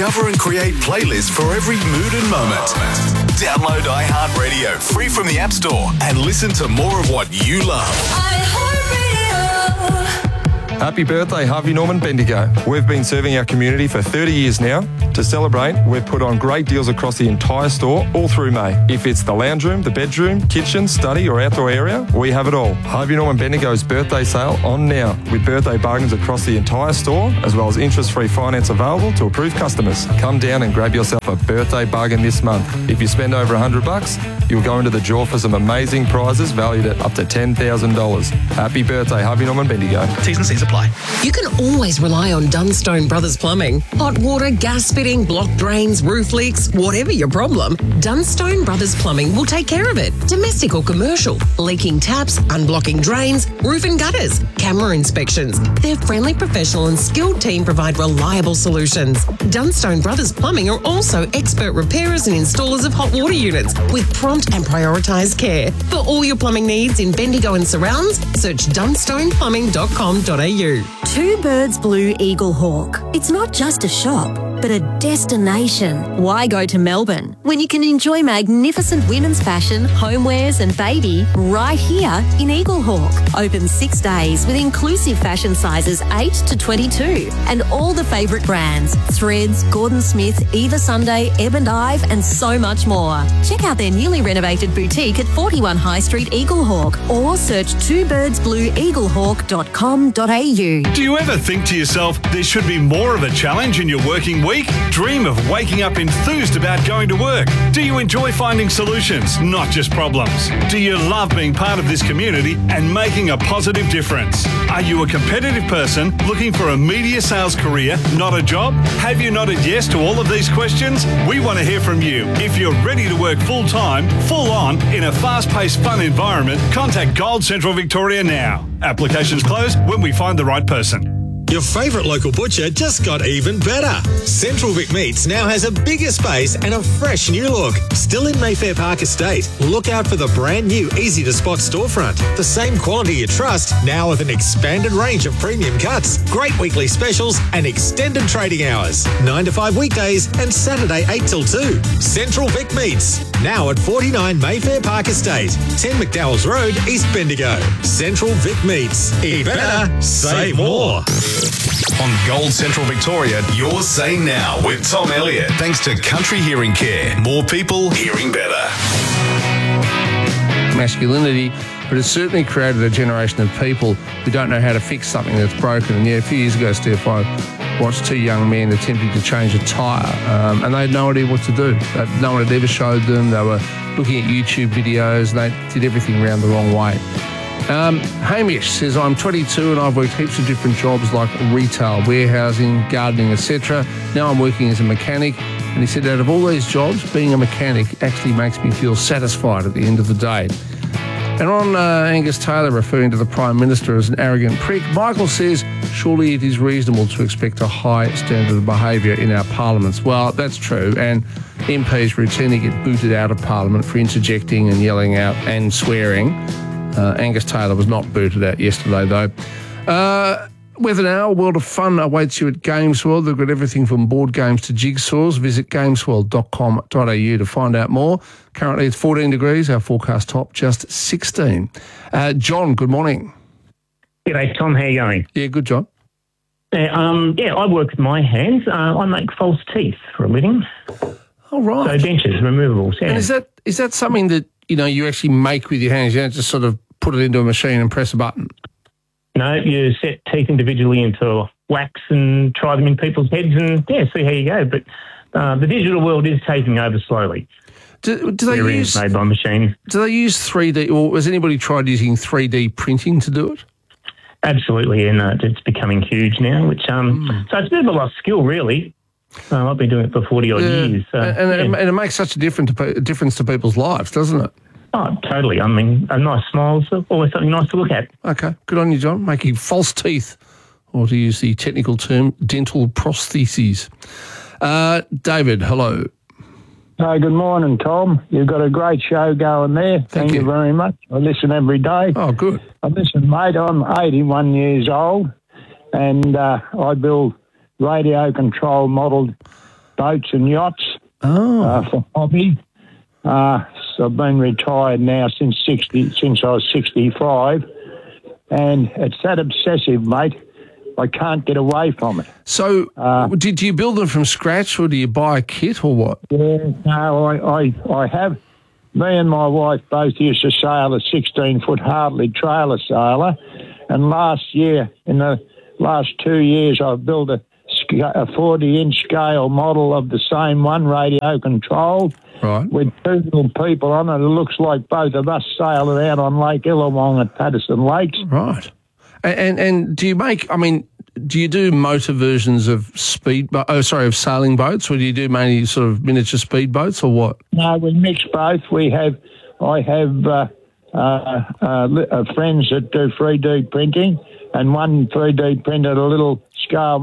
Discover and create playlists for every mood and moment. Download iHeartRadio free from the App Store and listen to more of what you love. Happy birthday, Harvey Norman Bendigo. We've been serving our community for 30 years now. To celebrate, we've put on great deals across the entire store all through May. If it's the lounge room, the bedroom, kitchen, study or outdoor area, we have it all. Harvey Norman Bendigo's birthday sale on now with birthday bargains across the entire store as well as interest-free finance available to approved customers. Come down and grab yourself a birthday bargain this month. If you spend over $100, you'll go into the draw for some amazing prizes valued at up to $10,000. Happy birthday, Harvey Norman Bendigo. T's and C's apply. You can always rely on Dunstone Brothers Plumbing. Hot water, gas fitting, blocked drains, roof leaks, whatever your problem, Dunstone Brothers Plumbing will take care of it. Domestic or commercial, leaking taps, unblocking drains, roof and gutters, camera inspections. Their friendly, professional and skilled team provide reliable solutions. Dunstone Brothers Plumbing are also expert repairers and installers of hot water units with prompt and prioritised care. For all your plumbing needs in Bendigo and surrounds, search dunstoneplumbing.com.au. Two Birds Blue Eagle Hawk. It's not just a shop, but a destination. Why go to Melbourne when you can enjoy magnificent women's fashion, homewares and baby right here in Eagle Hawk? Open 6 days with inclusive fashion sizes 8 to 22 and all the favourite brands, Threads, Gordon Smith, Eva Sunday, Ebb and Ive and so much more. Check out their newly renovated boutique at 41 High Street, Eagle Hawk or search twobirdsblueeaglehawk.com.au. Do you ever think to yourself, there should be more of a challenge in your working week? Dream of waking up enthused about going to work? Do you enjoy finding solutions, not just problems? Do you love being part of this community and making a positive difference? Are you a competitive person looking for a media sales career, not a job? Have you nodded yes to all of these questions? We want to hear from you. If you're ready to work full-time, full-on, in a fast-paced, fun environment, contact Gold Central Victoria now. Applications close when we find the right person. Your favourite local butcher just got even better. Central Vic Meats now has a bigger space and a fresh new look. Still in Mayfair Park Estate. Look out for the brand new easy-to-spot storefront. The same quality you trust, now with an expanded range of premium cuts, great weekly specials and extended trading hours. 9 to 5 weekdays and Saturday 8 till 2. Central Vic Meats. Now at 49 Mayfair Park Estate. 10 McDowell's Road, East Bendigo. Central Vic Meats. Eat better, save more. On Gold Central Victoria, you're saying now with Tom Elliott. Thanks to Country Hearing Care. More people hearing better. Masculinity, but it's certainly created a generation of people who don't know how to fix something that's broken. And yeah, a few years ago, Steph, I watched two young men attempting to change a tyre and they had no idea what to do. No one had ever showed them. They were looking at YouTube videos and they did everything around the wrong way. Hamish says, I'm 22 and I've worked heaps of different jobs like retail, warehousing, gardening, etc. Now I'm working as a mechanic. And he said, out of all these jobs, being a mechanic actually makes me feel satisfied at the end of the day. And on Angus Taylor referring to the Prime Minister as an arrogant prick, Michael says, surely it is reasonable to expect a high standard of behaviour in our parliaments. Well, that's true. And MPs routinely get booted out of Parliament for interjecting and yelling out and swearing. Angus Taylor was not booted out yesterday, though. Weather now, a world of fun awaits you at Games World. They've got everything from board games to jigsaws. Visit gamesworld.com.au to find out more. Currently it's 14 degrees, our forecast top just 16. John, good morning. G'day, Tom. How are you going? Yeah, good, John. I work with my hands. I make false teeth for a living. Oh, right. So dentures, removables, yeah. And is that something that, you actually make with your hands? You don't just sort of put it into a machine and press a button? No, you set teeth individually into wax and try them in people's heads and, see how you go. But the digital world is taking over slowly. Do they use made by machines. Do they use 3D, or has anybody tried using 3D printing to do it? Absolutely, and it's becoming huge now, which so it's a bit of a lost skill, really. I've been doing it for 40-odd years. And it makes such a difference to people's lives, doesn't it? Oh, totally. I mean, a nice smile is always something nice to look at. Okay, good on you, John. Making false teeth, or to use the technical term, dental prostheses. David, hello. Good morning, Tom. You've got a great show going there. Thank you very much. I listen every day. Oh, good. I listen, mate. I'm 81 years old, and I build radio control modelled boats and yachts Oh. for hobby. So I've been retired now since I was 65, and it's that obsessive, mate. I can't get away from it. So, did you build them from scratch, or do you buy a kit, or what? Yeah, no, I have. Me and my wife both used to sail a 16-foot Hartley trailer sailor, and last year, in the last 2 years, I've built a 40-inch scale model of the same one, radio controlled, Right. with two little people on it. It looks like both of us sailing out on Lake Illawong at Patterson Lakes. Right. And do you make? I mean, do you do motor versions of of sailing boats, or do you do mainly sort of miniature speed boats, or what? No, we mix both. I have friends that do 3D printing, and one 3D printed a little scale